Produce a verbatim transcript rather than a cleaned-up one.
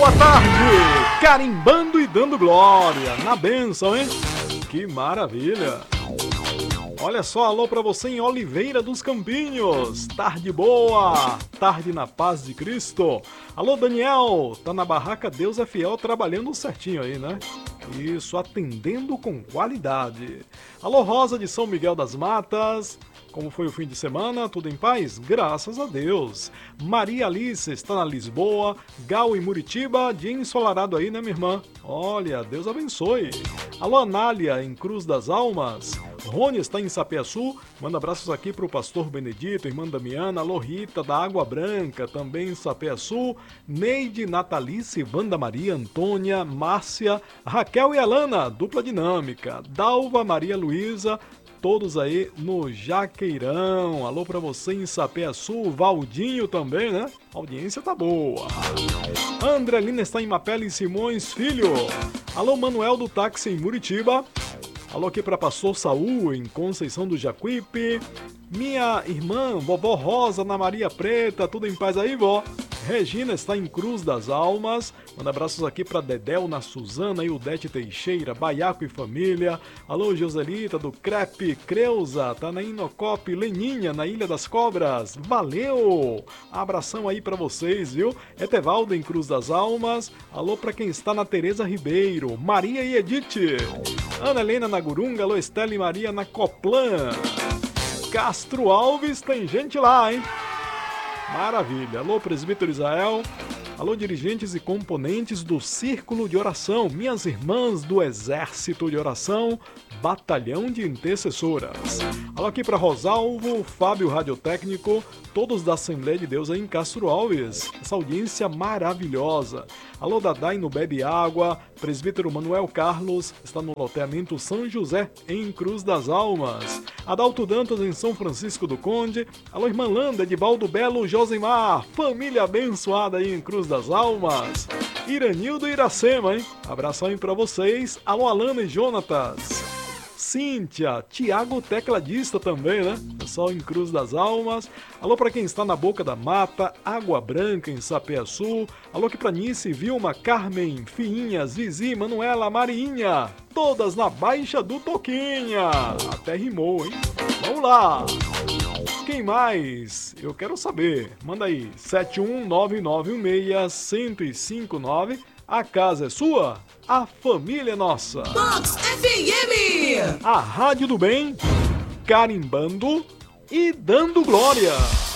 boa tarde! Carimbando e dando glória, na bênção, hein? Que maravilha! Olha só, alô pra você em Oliveira dos Campinhos. Tarde boa, tarde na paz de Cristo. Alô, Daniel, tá na barraca Deus é Fiel trabalhando certinho aí, né? Isso, atendendo com qualidade. Alô, Rosa de São Miguel das Matas. Como foi o fim de semana? Tudo em paz? Graças a Deus. Maria Alice está na Lisboa. Gal e Muritiba, dia ensolarado aí, né, minha irmã? Olha, Deus abençoe. Alô, Anália, em Cruz das Almas. Rony está em Sapeaçu. Manda abraços aqui para o pastor Benedito, irmã Damiana. Alô, Rita, da Água Branca, também em Sapeaçu. Neide, Natalice, Wanda Maria, Antônia, Márcia, Raquel e Alana, dupla dinâmica. Dalva, Maria Luísa, todos aí no Jaqueirão. Alô pra você em Sapeaçu, Valdinho também, né? A audiência tá boa. Andrelina está em Mapela e Simões Filho. Alô, Manuel do Táxi em Muritiba. Alô aqui pra Pastor Saul em Conceição do Jacuípe. Minha irmã, vovó Rosa na Maria Preta, tudo em paz aí, vó? Regina está em Cruz das Almas. Manda abraços aqui para Dedéu, na Suzana e Udete Teixeira, Baiaco e família. Alô, Joselita do Crepe, Creuza, tá na Inocop, Leninha, na Ilha das Cobras. Valeu! Abração aí para vocês, viu? Etevaldo em Cruz das Almas. Alô para quem está na Tereza Ribeiro, Maria e Edith. Ana Helena na Gurunga, alô, Estela e Maria na Coplan. Castro Alves, tem gente lá, hein? Maravilha. Alô, presbítero Israel. Alô, dirigentes e componentes do Círculo de Oração, minhas irmãs do Exército de Oração, Batalhão de Intercessoras. Alô aqui para Rosalvo, Fábio Radiotécnico, todos da Assembleia de Deus aí em Castro Alves. Essa audiência maravilhosa. Alô, Dadai no Bebe Água, presbítero Manuel Carlos, está no loteamento São José, em Cruz das Almas. Adalto Dantas em São Francisco do Conde. Alô, irmã Landa, Edivaldo Belo, Josemar, família abençoada aí em Cruz das Almas. Iranildo e Iracema, hein? Abração aí pra vocês. Alô, Alana e Jonatas. Cíntia, Tiago Tecladista também, né? Pessoal em Cruz das Almas. Alô pra quem está na Boca da Mata, Água Branca em Sapeaçu. Alô aqui pra Nice, Vilma, Carmen, Fiinha, Zizi, Manuela, Marinha. Todas na Baixa do Toquinha. Até rimou, hein? Vamos lá! Quem mais? Eu quero saber. Manda aí, sete um nove nove um seis, um zero cinco nove. A casa é sua, a família é nossa. Vox F M. A Rádio do Bem, carimbando e dando glória.